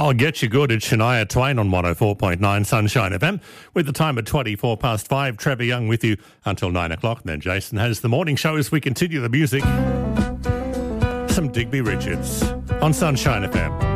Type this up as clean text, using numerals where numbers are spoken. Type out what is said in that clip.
I'll get you good at Shania Twain on 104.9 Sunshine FM with the time at 5:24. Trevor Young with you until 9 o'clock. And then Jason has the morning show as we continue the music. Some Digby Richards on Sunshine FM.